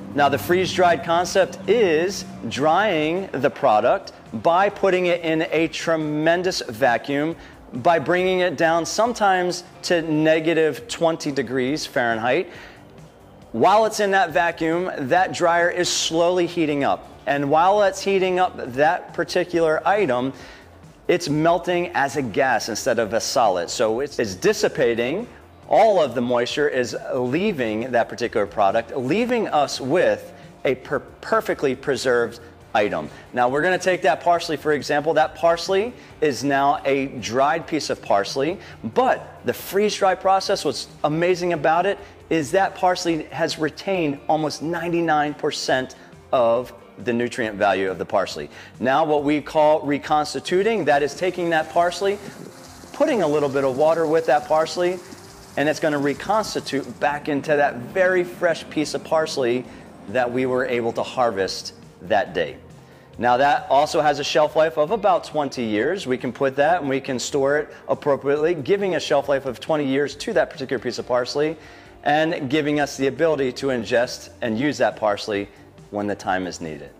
Now, the freeze-dried concept is drying the product by putting it in a tremendous vacuum, by bringing it down sometimes to negative 20 degrees Fahrenheit. While it's in that vacuum, that dryer is slowly heating up. And while it's heating up that particular item, it's melting as a gas instead of a solid. So it's dissipating. All of the moisture is leaving that particular product, leaving us with a perfectly preserved item. Now we're going to take that parsley, for example. That parsley is now a dried piece of parsley, but the freeze-dry process, what's amazing about it is that parsley has retained almost 99% of the nutrient value of the parsley. Now what we call reconstituting, that is taking that parsley, putting a little bit of water with that parsley, and it's going to reconstitute back into that very fresh piece of parsley that we were able to harvest that day. Now that also has a shelf life of about 20 years. We can put that and we can store it appropriately, giving a shelf life of 20 years to that particular piece of parsley and giving us the ability to ingest and use that parsley when the time is needed.